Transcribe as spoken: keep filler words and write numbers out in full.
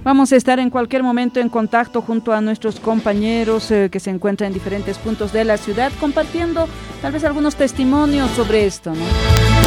Vamos a estar en cualquier momento en contacto junto a nuestros compañeros eh, que se encuentran en diferentes puntos de la ciudad, compartiendo tal vez algunos testimonios sobre esto, ¿no?